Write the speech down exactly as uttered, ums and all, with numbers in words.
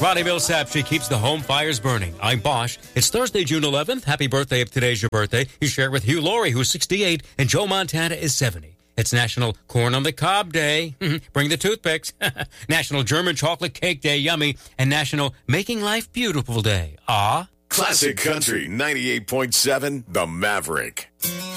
Ronnie Millsap, she keeps the home fires burning. I'm Bosch. It's Thursday, June eleventh. Happy birthday if today's your birthday. You share it with Hugh Laurie, who's sixty-eight, and Joe Montana is seventy. It's National Corn on the Cob Day. Bring the toothpicks. National German Chocolate Cake Day, yummy. And National Making Life Beautiful Day. Ah. Classic Country ninety-eight point seven, The Maverick.